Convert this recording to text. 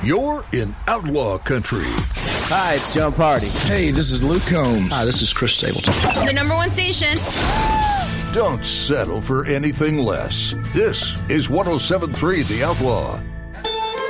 You're in Outlaw Country. Hi, it's John Party. Hey, this is Luke Combs. Hi, this is Chris Stapleton. The number one station. Don't settle for anything less. This is 107.3 The Outlaw.